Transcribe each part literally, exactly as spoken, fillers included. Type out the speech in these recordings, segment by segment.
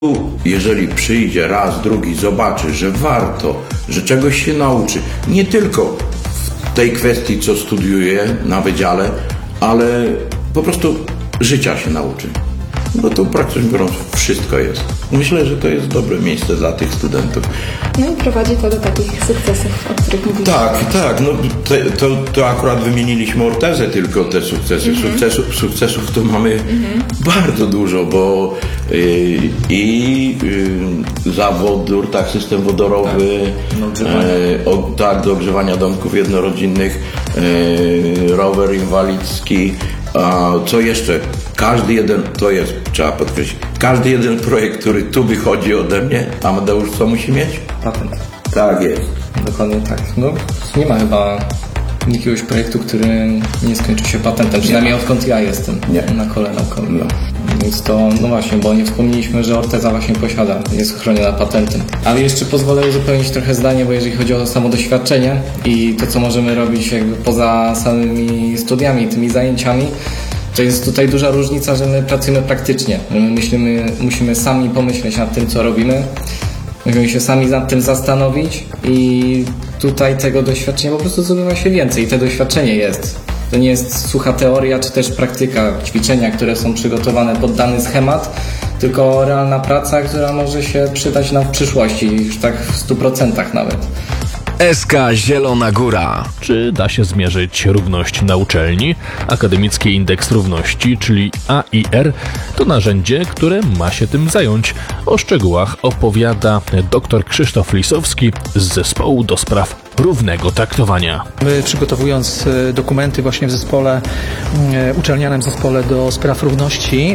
Jeżeli przyjdzie raz, drugi, zobaczy, że warto, że czegoś się nauczy, nie tylko w tej kwestii, co studiuje na wydziale, ale po prostu życia się nauczy. No to praktycznie biorąc wszystko jest. Myślę, że to jest dobre miejsce dla tych studentów. No i prowadzi to do takich sukcesów, o których mówiliśmy. Tak, tak. No te, to, to akurat wymieniliśmy Ortezę tylko te sukcesy. Mm-hmm. Sukcesów, sukcesów to mamy mm-hmm. bardzo dużo, bo yy, i yy, zawód, tak, system wodorowy, tak, yy, o, tak, do ogrzewania domków jednorodzinnych, yy, rower inwalidzki. A co jeszcze? Każdy jeden, to jest, trzeba podkreślić, każdy jeden projekt, który tu wychodzi ode mnie, Amadeusz, co musi mieć? Patent. Tak jest. Dokładnie tak. No, nie ma chyba jakiegoś projektu, który nie skończy się patentem, przynajmniej odkąd ja jestem nie. na kole naukowym. No. Więc to, no właśnie, bo nie wspomnieliśmy, że Orteza właśnie posiada, jest chroniona patentem. Ale jeszcze pozwolę uzupełnić trochę zdanie, bo jeżeli chodzi o samo doświadczenie i to, co możemy robić jakby poza samymi studiami, tymi zajęciami, to jest tutaj duża różnica, że my pracujemy praktycznie. My myślimy, musimy sami pomyśleć nad tym, co robimy. Musimy się sami nad tym zastanowić i tutaj tego doświadczenia po prostu zdobywa się więcej. I to doświadczenie jest. To nie jest sucha teoria, czy też praktyka, ćwiczenia, które są przygotowane pod dany schemat, tylko realna praca, która może się przydać nam w przyszłości, już tak w stu procentach nawet. S K Zielona Góra. Czy da się zmierzyć równość na uczelni? Akademicki Indeks Równości, czyli A I R, to narzędzie, które ma się tym zająć. O szczegółach opowiada dr Krzysztof Lisowski z Zespołu do Spraw Równego Traktowania. My, przygotowując dokumenty właśnie w zespole, uczelnianym zespole do spraw równości,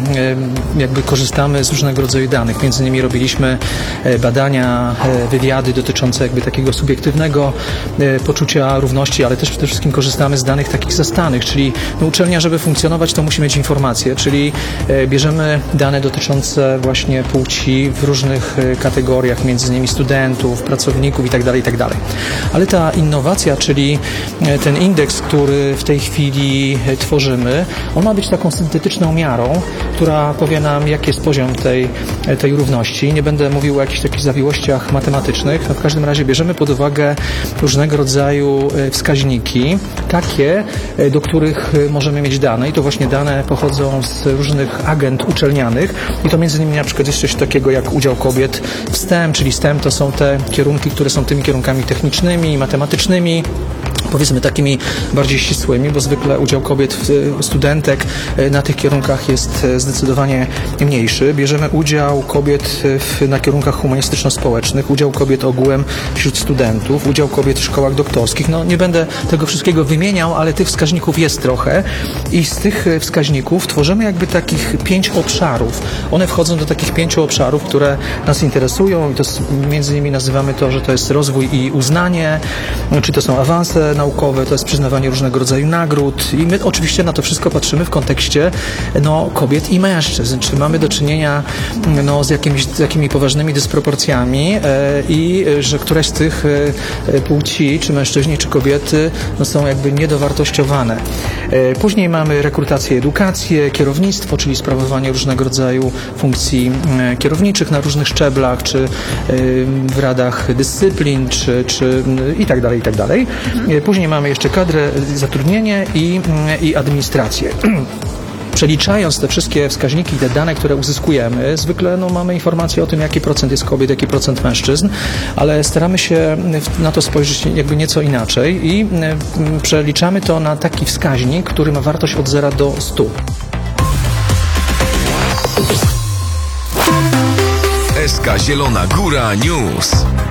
jakby korzystamy z różnego rodzaju danych. Między innymi robiliśmy badania, wywiady dotyczące jakby takiego subiektywnego poczucia równości, ale też przede wszystkim korzystamy z danych takich zastanych, czyli no, uczelnia, żeby funkcjonować, to musi mieć informacje, czyli bierzemy dane dotyczące właśnie płci w różnych kategoriach, między innymi studentów, pracowników itd., itd. Ale ta innowacja, czyli ten indeks, który w tej chwili tworzymy, on ma być taką syntetyczną miarą, która powie nam, jaki jest poziom tej, tej równości. Nie będę mówił o jakichś takich zawiłościach matematycznych, no w każdym razie bierzemy pod uwagę różnego rodzaju wskaźniki, takie, do których możemy mieć dane i to właśnie dane pochodzą z różnych agend uczelnianych i to między innymi na przykład jest coś takiego jak udział kobiet w STEM, czyli STEM to są te kierunki, które są tymi kierunkami technicznymi, matematycznymi, powiedzmy takimi bardziej ścisłymi, bo zwykle udział kobiet, studentek na tych kierunkach jest zdecydowanie mniejszy. Bierzemy udział kobiet w, na kierunkach humanistyczno-społecznych, udział kobiet ogółem wśród studentów, udział kobiet w szkołach doktorskich. No nie będę tego wszystkiego wymieniał, ale tych wskaźników jest trochę i z tych wskaźników tworzymy jakby takich pięć obszarów. One wchodzą do takich pięciu obszarów, które nas interesują i to między innymi nazywamy to, że to jest rozwój i uznanie, czy to są awanse naukowe, to jest przyznawanie różnego rodzaju nagród i my oczywiście na to wszystko patrzymy w kontekście no, kobiet i mężczyzn, czy mamy do czynienia no, z, jakimiś, z jakimi poważnymi dysproporcjami e, i że któreś z tych e, płci, czy mężczyźni, czy kobiety no, są jakby niedowartościowane. E, później mamy rekrutację, edukację, kierownictwo, czyli sprawowanie różnego rodzaju funkcji e, kierowniczych na różnych szczeblach, czy e, w radach dyscyplin, czy, czy i tak dalej, i tak dalej. Później mamy jeszcze kadrę, zatrudnienie i, i administrację. Przeliczając te wszystkie wskaźniki, te dane, które uzyskujemy, zwykle no, mamy informacje o tym, jaki procent jest kobiet, jaki procent mężczyzn, ale staramy się na to spojrzeć jakby nieco inaczej i przeliczamy to na taki wskaźnik, który ma wartość od zera do stu. S K Zielona Góra News.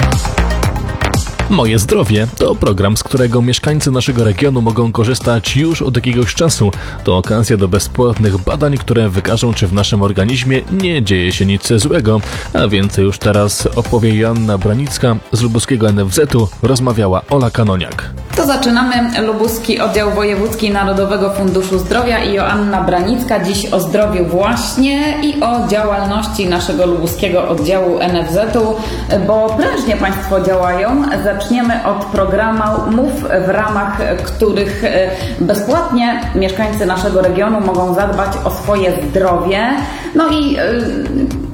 Moje Zdrowie to program, z którego mieszkańcy naszego regionu mogą korzystać już od jakiegoś czasu. To okazja do bezpłatnych badań, które wykażą, czy w naszym organizmie nie dzieje się nic złego. A więcej już teraz opowie Joanna Branicka z lubuskiego N F Z-u. Rozmawiała Ola Kanoniak. To zaczynamy lubuski oddział wojewódzki Narodowego Funduszu Zdrowia i Joanna Branicka. Dziś o zdrowiu właśnie i o działalności naszego lubuskiego oddziału N F Z-u, bo prężnie Państwo działają. Zaczniemy od programów, w ramach których bezpłatnie mieszkańcy naszego regionu mogą zadbać o swoje zdrowie. No i